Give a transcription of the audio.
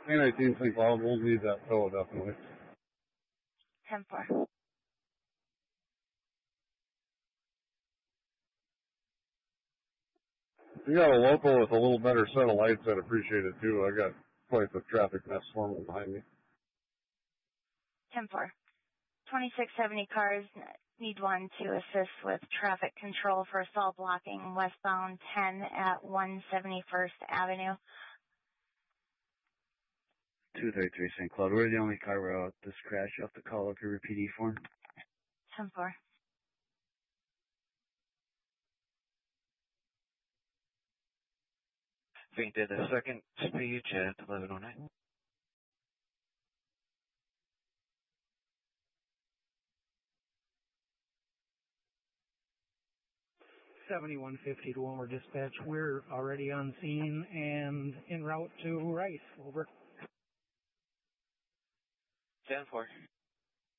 A19 St. Cloud, we'll need that tow definitely. 10-4. If you got a local with a little better set of lights, I'd appreciate it too. I got quite the traffic mess forming behind me. 10-4. 2670 cars need one to assist with traffic control for assault blocking westbound 10 at 171st Avenue. 233 St. Cloud. We're the only car where this crash. You have to call up your PD form. 10-4. Fainted a second speech at 1109. $7150 to Wilmer Dispatch. We're already on scene and en route to Rice. Over. 10-4.